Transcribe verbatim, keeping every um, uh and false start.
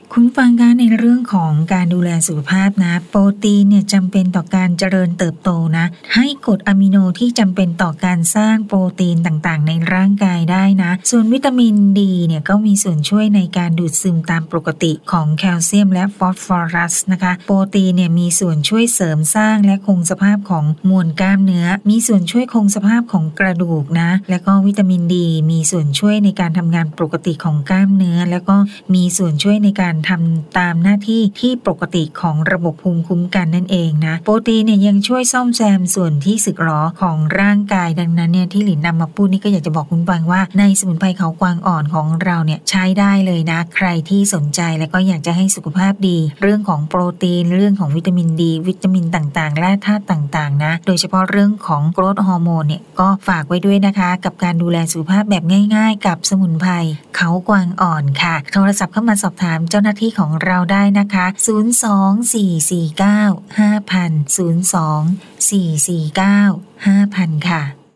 คุณฟังคะในเรื่องของการดูแลสุขภาพนะโปรตีนเนี่ยจำเป็นต่อการเจริญเติบโตนะให้กรดอะมิโนที่จำเป็นต่อการสร้างโปรตีนต่างๆในร่างกายได้นะส่วนวิตามินดีเนี่ยก็มีส่วนช่วยในการดูดซึมตามปกติของแคลเซียมและฟอสฟอรัสนะคะโปรตีนเนี่ยมีส่วนช่วยเสริมสร้างและคงสภาพของมวลกล้ามเนื้อมีส่วนช่วยคงสภาพของกระดูกนะและก็วิตามินดีมีส่วนช่วยในการทำงานปกติของกล้ามเนื้อแล้วก็มีส่วนช่วยในการทำตามหน้าที่ที่ปกติของระบบภูมิคุ้มกันนั่นเองนะโปรตีนเนี่ยยังช่วยซ่อมแซมส่วนที่สึกหรอของร่างกายดังนั้นเนี่ยที่หลินนำมาพูดนี่ก็อยากจะบอกคุณฟังว่าในสมุนไพรเขากวางอ่อนของเราเนี่ยใช้ได้เลยนะใครที่สนใจแล้วก็อยากจะให้สุขภาพดีเรื่องของโปรตีนเรื่องของวิตามินดีวิตามินต่างๆและธาตุต่างๆนะโดยเฉพาะเรื่องของโกรทฮอร์โมนเนี่ยก็ฝากไว้ด้วยนะคะกับการดูแลสุขภาพแบบง่ายๆกับสมุนไพรเขากวางอ่อนค่ะโทรศัพท์เข้ามาสอบถามเจ้าหน้าที่ของเราได้นะคะศูนย์ สอง สี่ สี่ เก้า ห้า ศูนย์ ศูนย์ ศูนย์ สอง สี่ สี่ เก้า ห้า ศูนย์ ศูนย์ค่ะ